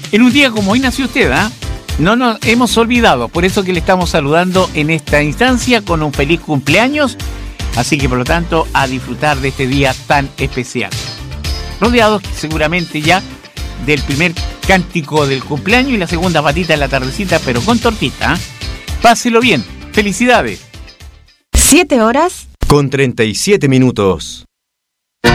En un día como hoy nació usted, ¿ah? No nos hemos olvidado, por eso que le estamos saludando en esta instancia con un feliz cumpleaños. Así que por lo tanto, a disfrutar de este día tan especial. Rodeados seguramente ya del primer cántico del cumpleaños y la segunda patita en la tardecita, pero con tortita, ¿eh? Páselo bien. Felicidades. 7 horas con 37 minutos.